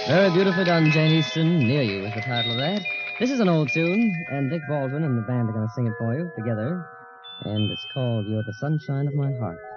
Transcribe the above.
Very beautifully done, Jane Easton. Near You is the title of that. This is an old tune, and Dick Baldwin and the band are going to sing it for you together. And it's called You're the Sunshine of My Heart.